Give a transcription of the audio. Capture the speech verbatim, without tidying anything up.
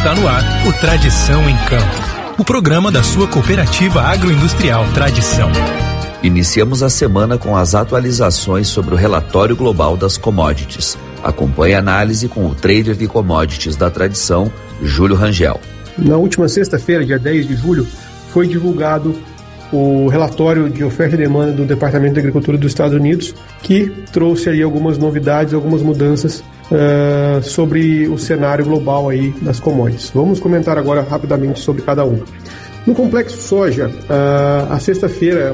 Está no ar o Tradição em Campo, o programa da sua cooperativa agroindustrial Tradição. Iniciamos a semana com as atualizações sobre o relatório global das commodities. Acompanhe a análise com o trader de commodities da Tradição, Júlio Rangel. Na última sexta-feira, dia dez de julho, foi divulgado o relatório de oferta e demanda do Departamento de Agricultura dos Estados Unidos, que trouxe aí algumas novidades, algumas mudanças uh, sobre o cenário global aí das commodities. Vamos comentar agora rapidamente sobre cada um. No complexo soja, uh, a sexta-feira